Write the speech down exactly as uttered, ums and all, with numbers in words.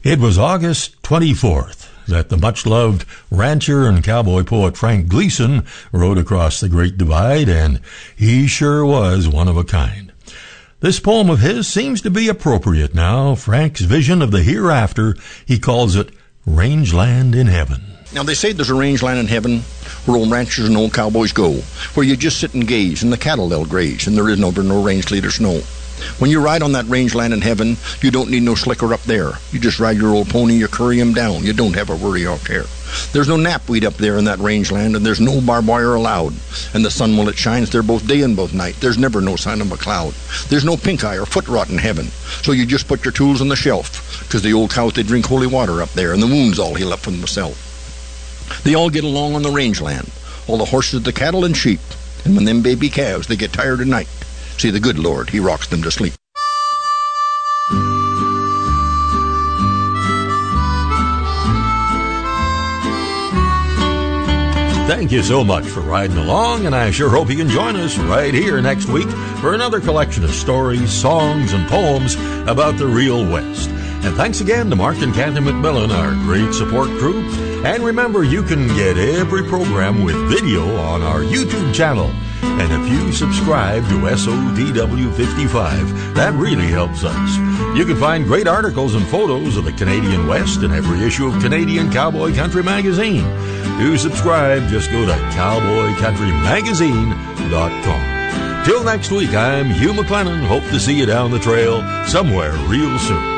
It was August twenty-fourth that the much-loved rancher and cowboy poet Frank Gleason rode across the Great Divide, and he sure was one of a kind. This poem of his seems to be appropriate now. Frank's vision of the hereafter, he calls it Rangeland in Heaven. Now, they say there's a rangeland in heaven where old ranchers and old cowboys go, where you just sit and gaze, and the cattle they'll graze, and there is no, no range leader snow. When you ride on that rangeland in heaven, you don't need no slicker up there. You just ride your old pony, you curry him down. You don't have a worry or care. There's no knapweed up there in that rangeland, and there's no barbed wire allowed. And the sun, while it shines there both day and both night, there's never no sign of a cloud. There's no pink eye or foot rot in heaven. So you just put your tools on the shelf, because the old cows, they drink holy water up there, and the wounds all heal up from themselves. They all get along on the rangeland, all the horses, the cattle, and sheep. And when them baby calves, they get tired at night, see, the good Lord, he rocks them to sleep. Thank you so much for riding along, and I sure hope you can join us right here next week for another collection of stories, songs, and poems about the real West. And thanks again to Mark and Kathy McMillan, our great support crew. And remember, you can get every program with video on our YouTube channel. And if you subscribe to S O D W fifty-five, that really helps us. You can find great articles and photos of the Canadian West in every issue of Canadian Cowboy Country Magazine. To subscribe, just go to cowboy country magazine dot com. Till next week, I'm Hugh McLennan. Hope to see you down the trail somewhere real soon.